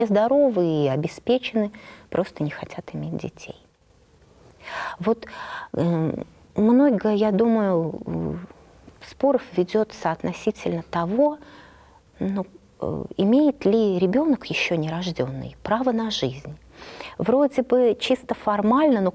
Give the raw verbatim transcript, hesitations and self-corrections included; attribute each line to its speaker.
Speaker 1: здоровы и обеспечены, просто не хотят иметь детей. Вот э, много, я думаю, споров ведется относительно того, ну, э, имеет ли ребенок еще нерожденный право на жизнь. Вроде бы чисто формально, но